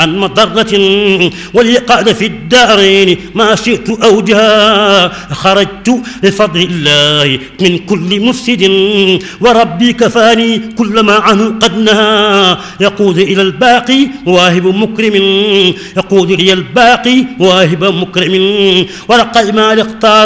عن مضرة وليقعد في الدارين ما شئت أو جاء. خرجت بفضل الله من كل مفسد وربي كفاني كل ما عنه قد نهى. يقود إلى الباقي واهب مكرم، يقود إلى الباقي واهب مكرم ورقى ما اختار